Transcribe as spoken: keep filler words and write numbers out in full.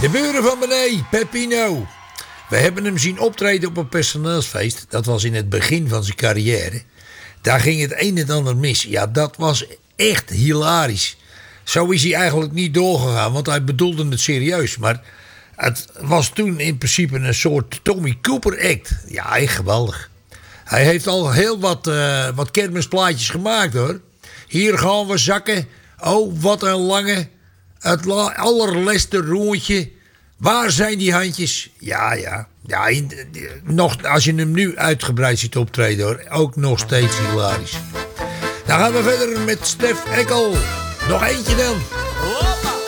De buren van beneden, Peppino. We hebben hem zien optreden op een personeelsfeest. Dat was in het begin van zijn carrière. Daar ging het een en ander mis. Ja, dat was echt hilarisch. Zo is hij eigenlijk niet doorgegaan, want hij bedoelde het serieus. Maar het was toen in principe een soort Tommy Cooper act. Ja, echt geweldig. Hij heeft al heel wat, uh, wat kermisplaatjes gemaakt, hoor. Hier gaan we zakken. Oh, wat een lange. Het la- allerlaatste rondje. Waar zijn die handjes? Ja, ja. ja in, nog, als je hem nu uitgebreid ziet optreden, hoor. Ook nog steeds hilarisch. Dan gaan we verder met Stef Eckel. Nog eentje dan.